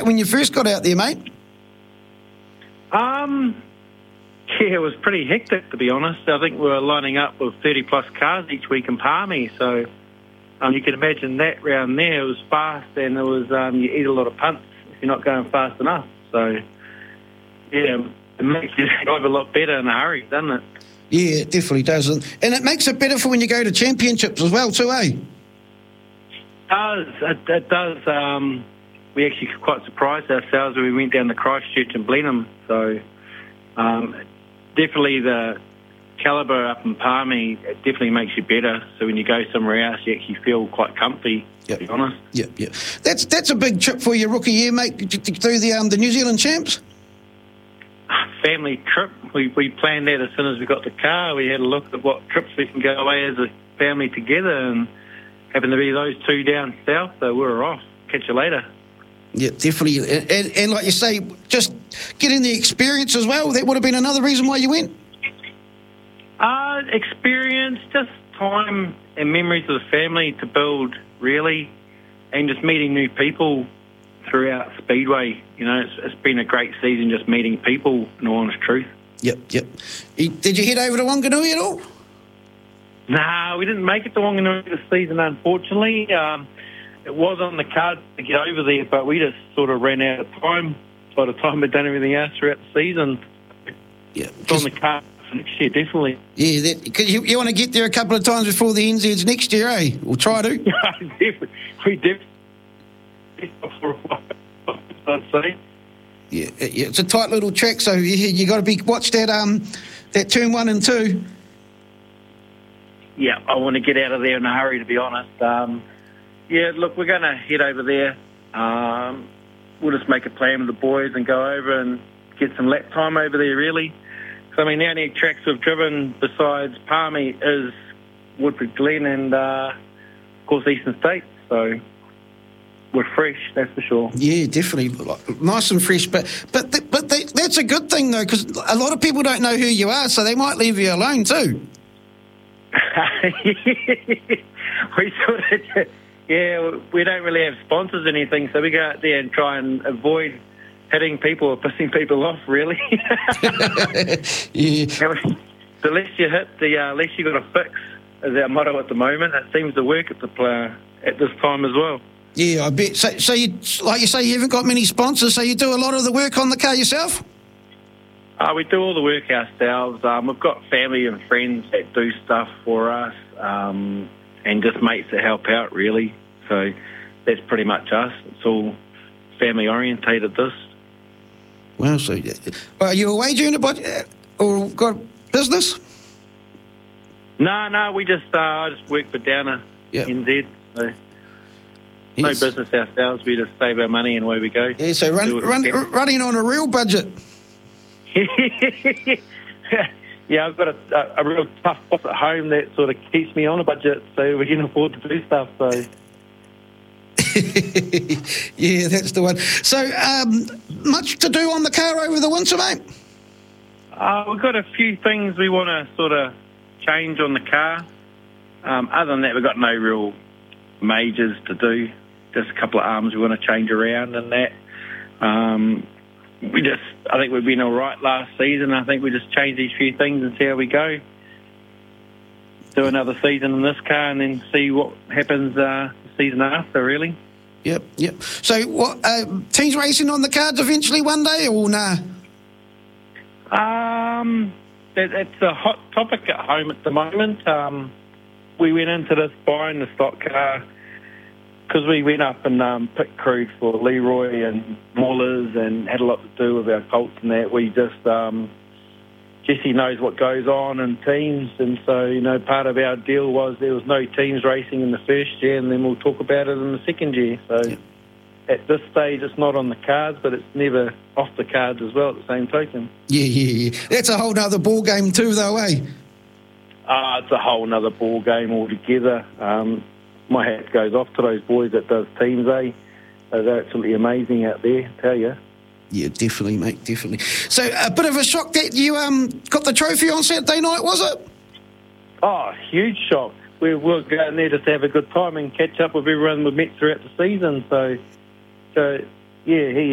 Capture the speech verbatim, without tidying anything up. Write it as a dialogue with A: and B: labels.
A: when you first got out there, mate?
B: Um, yeah, it was pretty hectic, to be honest. I think we were lining up with thirty-plus cars each week in Palmy, so um, you can imagine that round there. It was fast, and it was um, you eat a lot of punts if you're not going fast enough. So, yeah, it makes you drive a lot better in a hurry, doesn't it?
A: Yeah, it definitely does. And, and it makes it better for when you go to championships as well, too, eh?
B: It does. It, it does. Um, we actually quite surprised ourselves when we went down to Christchurch and Blenheim. So, um, definitely the calibre up in Palmy, it definitely makes you better. So when you go somewhere else, you actually feel quite comfy,
A: yep.
B: to be honest.
A: Yeah, yeah. That's that's a big trip for your rookie year, mate, to, to do the um, the New Zealand champs.
B: Family trip. We we planned that as soon as we got the car. We had a look at what trips we can go away as a family together, and happened to be those two down south, so we were off. Catch you later.
A: Yeah, definitely. And, and, and like you say, just getting the experience as well, that would have been another reason why you went?
B: Uh, experience, just time and memories of the family to build, really, and just meeting new people throughout Speedway. You know, it's, it's been a great season just meeting people, in all honest truth.
A: Yep, yep. Did you head over to Wanganui at all?
B: Nah, we didn't make it to Wanganui this season, unfortunately. Um, it was on the card to get over there, but we just sort of ran out of time by the time we'd done everything else throughout the season.
A: Yeah,
B: it's on the card for next year, definitely.
A: Yeah, because you, you want to get there a couple of times before the N Zs next year, eh? We'll try to.
B: definitely. We definitely. I'd say.
A: Yeah, yeah, it's a tight little track, so you, you got to be watch that um that turn one and two.
B: Yeah, I want to get out of there in a hurry, to be honest. Um, yeah, look, we're going to head over there. Um, we'll just make a plan with the boys and go over and get some lap time over there, really. So, I mean, the only tracks we've driven besides Palmy is Woodford Glen and, uh, of course, Eastern State. So we're fresh, that's for sure.
A: Yeah, definitely. Nice and fresh. But but th- but they, that's a good thing, though, because a lot of people don't know who you are, so they might leave you alone, too.
B: we sort of, yeah, we don't really have sponsors or anything, so we go out there and try and avoid hitting people or pissing people off, really.
A: Yeah.
B: The less you hit, the uh, less you got to fix, is our motto at the moment. It seems to work at the uh, at this time as well.
A: Yeah, I bet. So, so you, like you say, you haven't got many sponsors, so you do a lot of the work on the car yourself?
B: Uh, we do all the work ourselves. Um, we've got family and friends that do stuff for us, um, and just mates that help out, really. So that's pretty much us. It's all family orientated, this.
A: Well, so are you a wage earner, or got business?
B: No, no, we just uh, I just work for Downer,
A: yep.
B: N Z. So
A: yes.
B: No business ourselves. We just save our money and away we go.
A: Yeah, so run, run, running on a real budget.
B: Yeah, I've got a, a, a real tough boss at home that sort of keeps me on a budget, so we can afford to do stuff. So,
A: yeah, that's the one. So, um, much to do on the car over the winter, mate?
B: Uh, we've got a few things we want to sort of change on the car. Um, other than that, we've got no real majors to do. Just a couple of arms we want to change around and that. Um, we just, I think we've been all right last season. I think we just change these few things and see how we go. Do another season in this car and then see what happens uh, the season after, really.
A: Yep, yep. So, what uh, teams racing on the cards eventually one day, or nah?
B: Um, it, it's a hot topic at home at the moment. Um, we went into this buying the stock car because we went up and um, pit crewed for Leroy and Maulers and had a lot to do with our Colts and that. We just, um, Jesse knows what goes on in teams, and so, you know, part of our deal was there was no teams racing in the first year, and then we'll talk about it in the second year. So yeah. At this stage, it's not on the cards, but it's never off the cards as well at the same token.
A: Yeah, yeah, yeah. That's a whole other ball game too, though, eh?
B: Uh, it's a whole other ball game altogether. Um, my hat goes off to those boys that does teams, eh? They're absolutely amazing out there, I tell you.
A: Yeah, definitely, mate, definitely. So, a bit of a shock that you um got the trophy on Saturday night, was it?
B: Oh, huge shock. We were going there just to have a good time and catch up with everyone we've met throughout the season. So, so yeah, he